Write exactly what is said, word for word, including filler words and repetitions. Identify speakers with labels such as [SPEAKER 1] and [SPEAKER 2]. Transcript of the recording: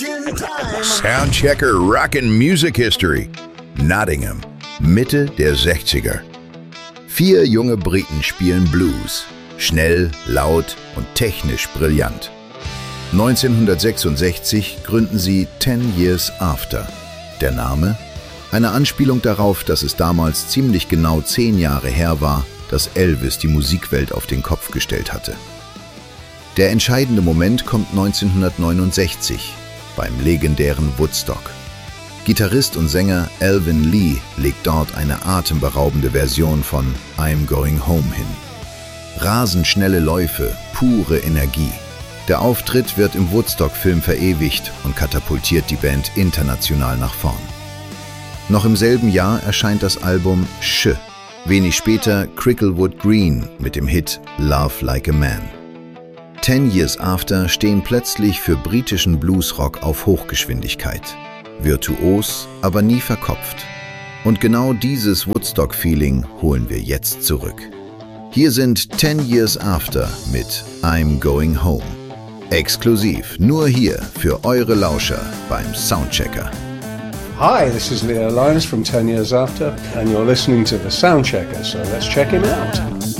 [SPEAKER 1] Soundchecker Rockin' Music History. Nottingham, Mitte der sechziger. Vier junge Briten spielen Blues. Schnell, laut und technisch brillant. neunzehnhundertsechsundsechzig gründen sie Ten Years After. Der Name? Eine Anspielung darauf, dass es damals ziemlich genau zehn Jahre her war, dass Elvis die Musikwelt auf den Kopf gestellt hatte. Der entscheidende Moment kommt neunzehnhundertneunundsechzig beim legendären Woodstock. Gitarrist und Sänger Alvin Lee legt dort eine atemberaubende Version von I'm Going Home hin. Rasend schnelle Läufe, pure Energie. Der Auftritt wird im Woodstock-Film verewigt und katapultiert die Band international nach vorn. Noch im selben Jahr erscheint das Album Sh. Wenig später Cricklewood Green mit dem Hit Love Like a Man. Ten Years After stehen plötzlich für britischen Bluesrock auf Hochgeschwindigkeit. Virtuos, aber nie verkopft. Und genau dieses Woodstock-Feeling holen wir jetzt zurück. Hier sind Ten Years After mit I'm Going Home. Exklusiv nur hier für eure Lauscher beim Soundchecker.
[SPEAKER 2] Hi, this is Leo Linus from Ten Years After, and you're listening to the Soundchecker, so let's check him out.